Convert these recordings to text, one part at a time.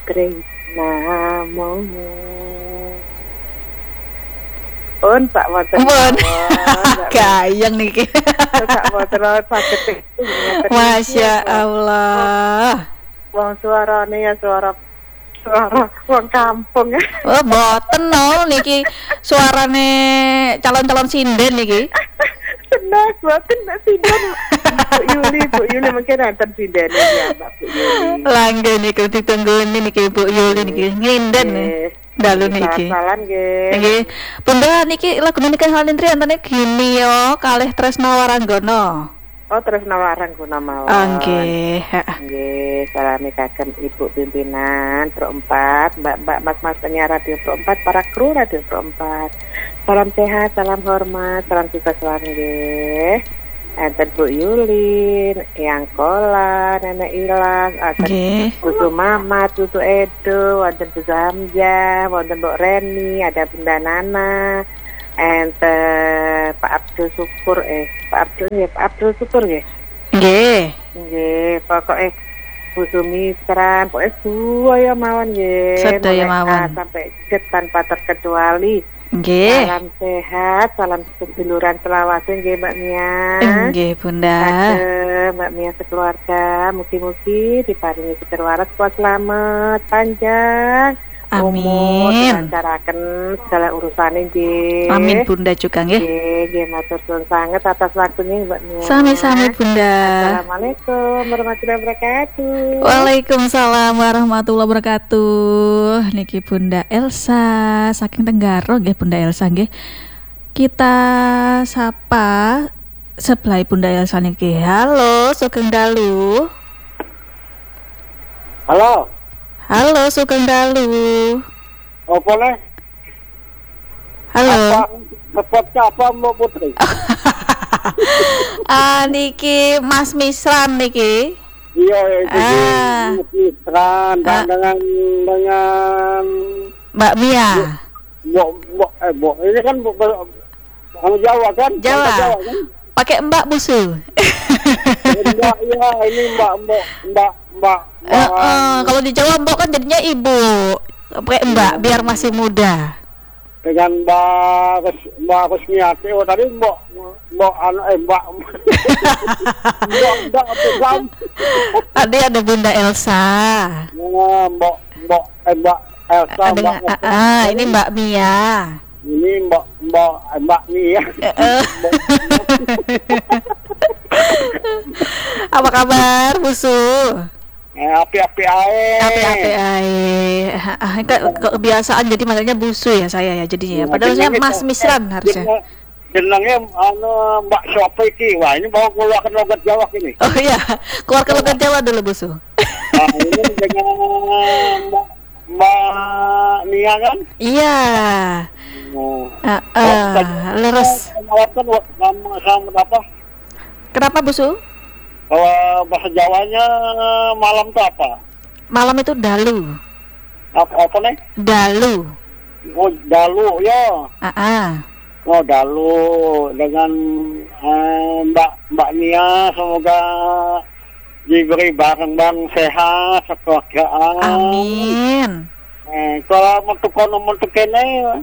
Tresnamu. Pun Pak Motor. Pun. Gayeng niki. Pak Motor saged Masya Allah. Wong suarane ya suara wong kampung. Oh, boten no niki suarane calon-calon sinden niki. Senang boten Mbak Sinden. Bu Yuli mungkin nonton sinden ya Mbak Bu Yuli. Langge niku ditungguni niki Bu Yuli niki nginden dalu niki. Salam nggih. Nggih. Bunda niki lagune niki Halintri antene gini yo kalih Tresna Waranggono. Oh, Tresna Waranggono mawon. Nggih. Nggih, salami kagem Ibu pimpinan Pro 4, Mbak-mbak Mas penyiar Radio Pro 4, para kru Radio Pro 4. Salam sehat, salam hormat, salam sukses selalu nggih. Enten Bu Yulin, Yang Kola, Nenek Ilang, Nggih. Busu Mamat, Busu Edo, wonten Busu Hamzah, wonten Mbok Reni, ada Bunda Nana, enten Pak Abdul Syukur, Pak Abdul Syukur nggih. Nggih. Nggih, pokoke Busu Misran, pokoke suwaya mawon nggih. Sedaya mawon. Sampai Z tanpa terkecuali. Nggih. Salam sehat, salam seduluran selawase nggih Mbak Mia. Nggih, Bunda. Mbak Mia sekeluarga, mugi-mugi diparingi seger waras, kuat selamat, panjang. Umur, Amin. dilancarkan segala urusannya nggih. Amin Bunda juga nggih. Nggih, matur suwun sanget atas waktunya Mbak Mia. Sami-sami Bunda. Assalamualaikum warahmatullahi wabarakatuh. Waalaikumsalam warahmatullahi wabarakatuh. Niki Bunda Elsa saking Tenggaro nggih Bunda Elsa nggih. Kita sapa sebelah Bunda Elsa niki. Halo, Sugeng Dalu. Halo. Halo, Sugeng Dalu. Apa nih? Halo. Ngepotnya apa Mbak Putri? Niki Mas Misran niki. Iya, itu Misran dan dengan Mbak Mia. Mbak ini kan kamu Jawa kan? Jawa. Kan? Pakai Mbak Busu. Mbak, ya ini Mbak. Kalau di Jawa Mbak kan jadinya ibu. Pakai Mbak biar masih muda. Dengan Mbak Kusmiati, tadi Mbak Tadi ada Bunda Elsa. Mbak Elsa. Ini Mbak Mia. Ini Mbak Mia. Apa kabar, Busu? Api-api ae. Api-api ae. Kebiasaan jadi manggilnya Busu ya saya ya jadinya. Padahal saya Mas Misran harusnya. Jenengnya Mbak siapa iki? Wah, ini mau keluarkan logat Jawa ini. Oh iya, keluarkan logat Jawa dulu Busu. Nah, ini dengan Mbak Nia kan? Iya. Leres. Sama apa? Kenapa Busu? Kalau bahasa Jawanya malam itu apa? Malam itu dalu. Apa nih? Dalu. Oh, dalu ya. Oh, dalu dengan Mbak Nia, semoga diberi barang-barang sehat sekeluargaan. Amin. Kalau mentuk kene.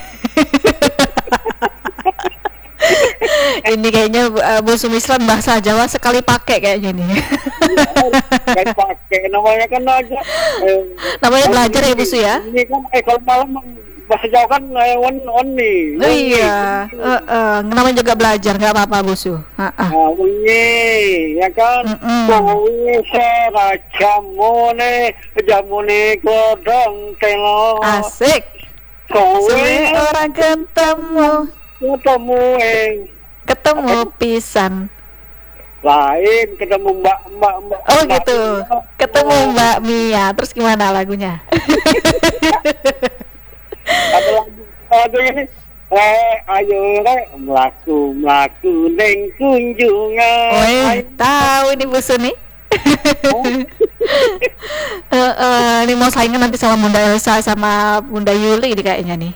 Ini kayaknya Bu Sumisran bahasa Jawa sekali pakai kayaknya nih. Kayak pakai namanya kan aja. Namanya belajar ya Bu Su ya. Ini kan kalau malam bahasa Jawa kan oni. Oh iya. Namanya juga belajar nggak apa-apa Bu Su. Wengi ya kan. Wengi serajamune jamune godhong telo. Asik. Kowe orang ketemu pisan lain ketemu mbak oh gitu ketemu Mbak Mia terus gimana lagunya? ada ini ayo melaku neng kunjungan tahu ini Bu Suni. Ini mau saingan nanti sama Bunda Elsa sama Bunda Yuli ini kayaknya nih.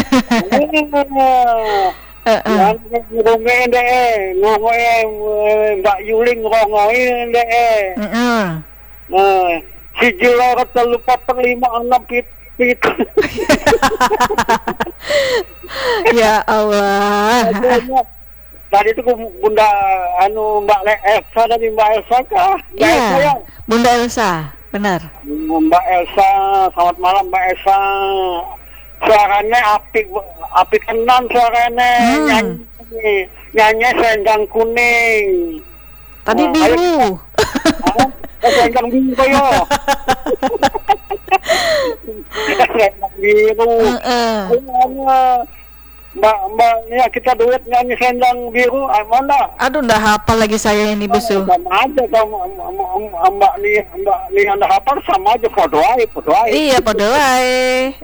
Ngomongin deh, ngomongin Mbak Yuli ngomongin deh. siji loro telu papat lima enam pitu. Ya Allah. Tadi itu Bunda Mbak Elsa dari Mbak Elsa kah? Mbak Elsa ya? Iya, Bunda Elsa, benar. Mbak Elsa, selamat malam Mbak Elsa. Suaranya api tenan suaranya. Nyanyi Selendang Kuning. Tadi biru. Selendang biru yo. Selendang biru. Mbak, ya kita duet nyanyi Selendang Biru, mana? Aduh, ndak hafal lagi saya ini, Busu. Sama aja sama Mbak nih Anda hafal sama aja, podo ae. Iya, podo ae.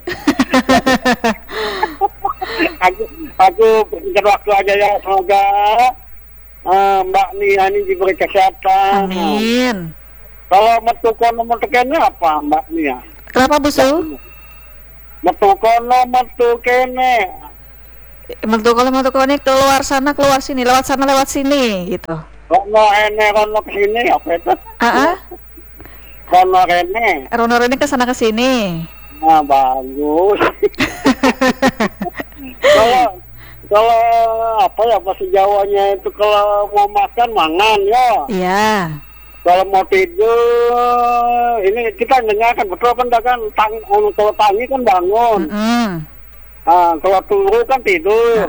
Aku berikan waktu aja ya, semoga Mbak Nia ini diberi kesehatan. Amin. Kalau metu kono metu kene apa Mbak Nia? Kenapa, Busu? Metu kono metu kene. Metu ini keluar sana keluar sini, lewat sana lewat sini gitu. Kono kesini apa itu? Kono rene ke sana ke sini. Nah, bagus. kalau apa ya bahasa Jawanya itu kalau mau makan mangan ya. Iya. Kalau mau tidur ini kita dengarkan betul kan kalau tangi kan bangun. Kalau turu kan tidur.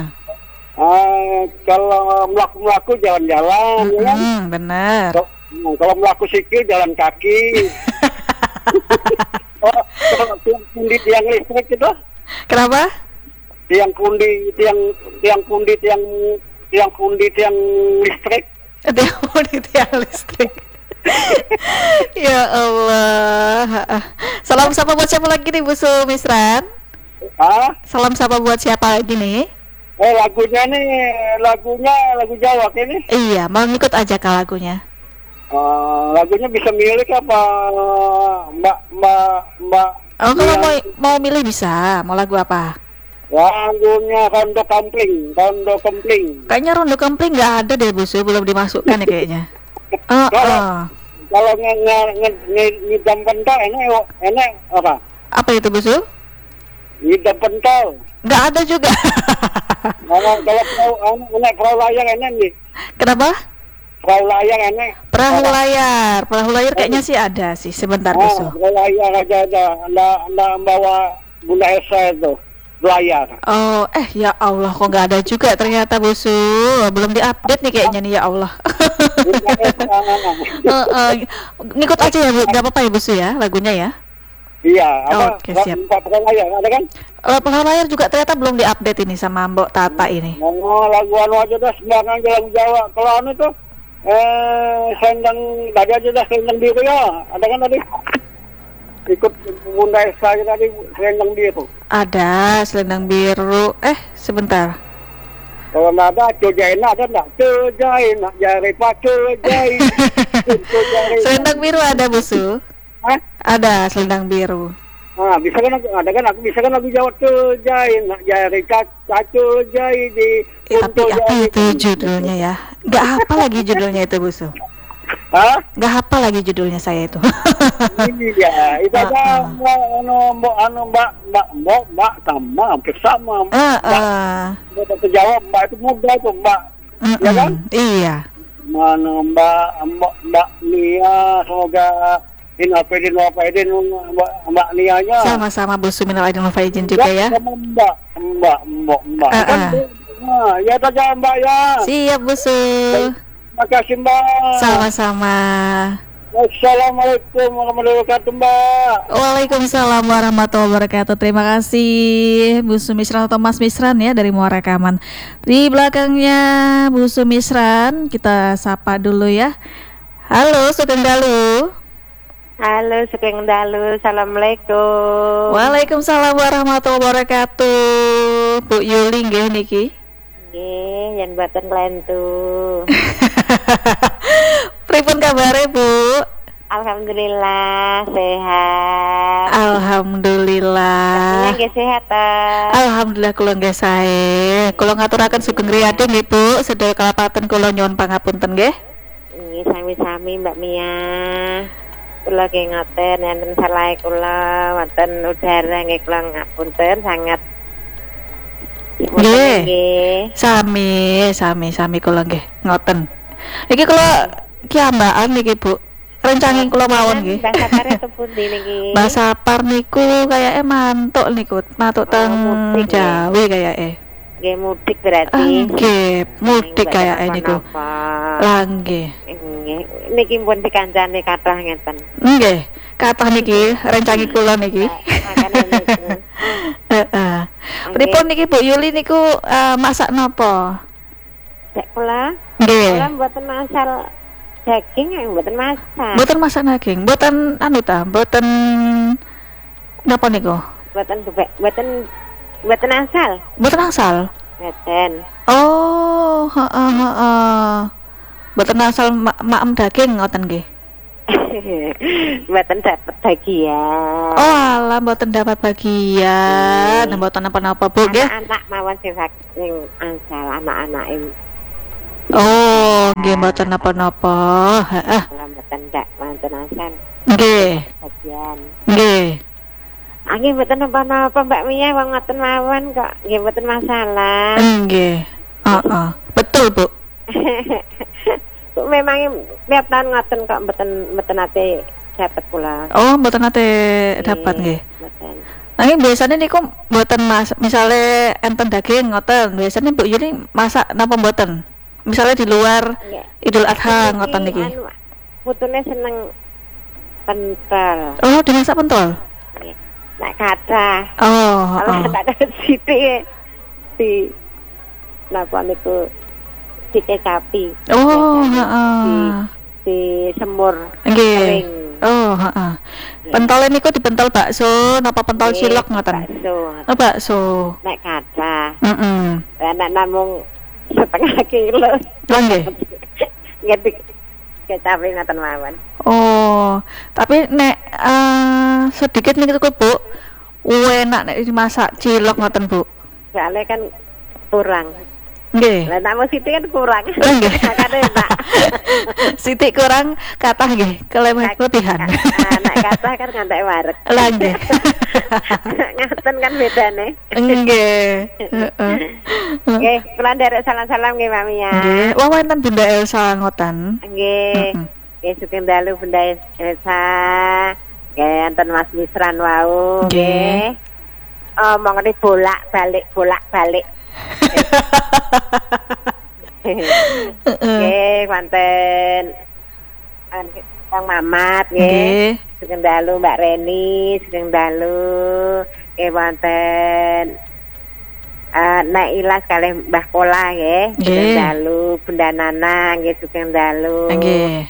Kalau melaku jalan-jalan, ya kan? Benar. Kalau melaku sikil jalan kaki. Kalau tiang pundi tiang listrik itu? Kenapa? Tiang pundi tiang listrik. Tiang listrik. Ya Allah. Salam sapa buat siapa lagi nih, Busu Misran? Salam sapa buat siapa lagi nih? Lagunya lagu Jawa ini. Iya, mau ngikut aja ke lagunya. Lagunya bisa milih apa Mbak? Oh, kalau mau milih bisa. Mau lagu apa? Lagunya Rondo Kempling. Kayaknya Rondo Kempling nggak ada deh, Busu, belum dimasukkan ya kayaknya. Kalau ngidam pentol enak apa? Apa itu, Busu? Ngidam pentol. Nggak ada juga. Kalau perahu layar enak nih. Kenapa? Perahu layar enak. Perahu layar kayaknya sih ada sih. Sebentar, Busu. Perahu layar aja ada. Anda bawa Bunda Elsa itu layar. Oh, ya Allah, kok nggak ada juga ternyata, Busu. Belum diupdate nih kayaknya nih, ya Allah. Ngikut aja ya, Bu. Nggak apa-apa ya, Busu ya, lagunya ya. Iya, Oke, siap. Perahu layar ada kan? Perahu layar juga ternyata belum diupdate ini sama Mbok Tata ini. Lagu aja dah sembarangan lagu Jawa. Kalau tuh Selendang tadi aja dah Selendang Biru ya. Ada kan tadi? Ikut Bunda Elsa tadi Selendang Biru. Ada Selendang Biru. Sebentar. Kalau nggak ada Cojaina ada nggak? Cojaina jari pak Cojaina. Selendang Biru ada, Busu. Ada Selendang Biru. Bisa kan aku bisa kan lagu Jawa Cojaina jari caco jai di. Tapi apa itu judulnya ya? Nggak hafal lagi judulnya itu, Busu. Nggak hafal lagi judulnya saya itu. Iya, itu aja Mbak sama hampir sama. Mbak Jawa Mbak itu muda itu Mbak. Ya kan? Iya. Mana Mbak Nia, semoga Inapaidin Mbak Nianya. Sama-sama, Busu, minal aidin wal faizin juga ya. Mbak. Ya saja Mbak ya. Siap, Busu. Terima kasih Mbak. Sama-sama. Assalamualaikum warahmatullahi wabarakatuh Mbak. Waalaikumsalam warahmatullahi wabarakatuh. Terima kasih Bu Sumisran atau Mas Misran ya dari Muara Rekaman. Di belakangnya Bu Sumisran, kita sapa dulu ya. Halo Sugeng Dalu. Halo Sugeng Dalu, assalamualaikum. Waalaikumsalam warahmatullahi wabarakatuh. Bu Yuli nggih niki. Nggih, yen mboten klentu. Pripun kabare, Bu? Alhamdulillah sehat. Alhamdulillah. Nggih sehat ta. Alhamdulillah kula nggih sae. Kula ngaturaken Sugeng Riyadi nggih, Bu. Sedaya kalapaten kula nyuwun pangapunten nggih. Nggih sami-sami Mbak Mia. kula nggih ngoten enten salah kula wonten udara nggih kula ngapunten sangat. Nggih. Sami kula nggih ngoten. Iki kula kiambaan niki Bu. Rencanging kula mawon nggih. Bahasa Pare to pundi niki? Bahasa Par niku kayake mantuk niku, mantuk teng mudik, Jawi kayake. Nggih mudik berarti. Nggih, mudik kayake niku. Lah nggih. Nggih, niki pun dikancani kathah ngeten. Nggih, kathah niki rencangi kula niki. Makane niku. Heeh. Pripun niki Bu Yuli niku masak napa? Dek kula, Nggih. kula mboten masal daging yang mboten masak. Mboten masak daging, mboten anu ta, mboten napa niku? Mboten asal. Mboten asal. Mboten. Oh, heeh. Mboten asal maem daging ngoten nggih. Mboten dapat bagian. Oh, alah mboten dapat bagian, mboten apa-apa Bu nggih. Anak mawon sing asal anak-anake. Oh, nggih mboten napa-napa. Heeh. Mboten asal. Nggih. Bagian. Nggih. Nggih mboten napa-napa Mbak Mia wong ngoten mawon kok. Nggih mboten masalah. Nggih. Heeh. Betul, Bu. Memang tiap tahun ngoten kok mboten ate dapat kula. Oh, mboten nate dapat nggih. Mboten. Nanging biasanya niku mboten misale enten daging ngoten, biasanya Bu Yuli masak napa mboten? Misalnya di luar Idul Adha ngoten niki. Putune seneng pentol. Oh, dimasak pentol. Nek kathah. Oh, Kalau tak ada sithik di napa niku dikecapi. Oh, heeh. Di semur Nggih. kering. Oh, heeh. Pentol niku dipentol bakso napa pentol cilok ngoten? Bakso. Oh, bakso. Nek kathah. Heeh. Nek namung setengah kilo. Oh, nggih. Ngerti kecapi ngoten mawon. Oh, tapi nek sedikit niku Bu, enak nek dimasak cilok ngoten Bu. Soalnya kan kurang. Nggih. Lah namun Siti kan kurang. Oh, nggih. Makane enak. Siti kurang kathah nggih, kelebihan. Nek kathah kan ngantek wareg. Lah nggih. Ngaten kan bedane. Nggih. Heeh. Nggih, kula nderek salam-salam nggih Mbak Mia. Nggih, wonten Bunda Elsa ngoten. Nggih. Nggih sugeng dalu Bunda Elsa. Nggih enten Mas Misran wau nggih. Omongane bolak-balik. Nggih, wonten Kang Mamat nggih. Sugeng dalu Mbak Reni, sugeng dalu. Nggih wonten Nek Ilas kalih Mbah Pola nggih. Sugeng dalu Bunda Nana nggih sugeng dalu. Nggih.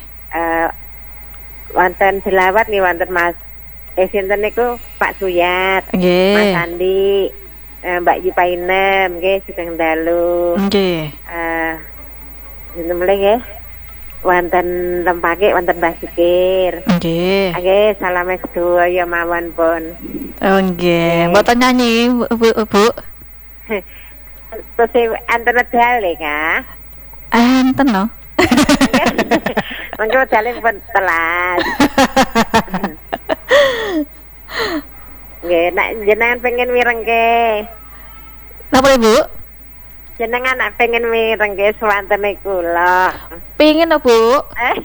Wonten selawat nggih wonten Mas sinten niku Pak Suyat. Nggih. Mas Andi. Mbak Yupainem nggih sugeng dalu. Nggih. Sinten meneh nggih? Wonten Lempake wonten Mbah Sikir. Nggih. Nggih, salame sedaya mawon pun. Oh nggih, mboten nyanyi Bu. Terus enten dale ka? Enten no. Mangko dale pun telas. Nggih, nek jenengan pengen mirengke. Napa Bu? Jenengan nek pengen mirengke swantene kula. Pingin no Bu.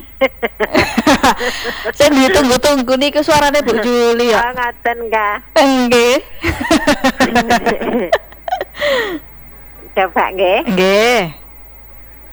Saya ditunggu-tunggu niku suarane Bu Juli ya. Oh, ngoten ka. Nggih. Coba nggih. Nggih.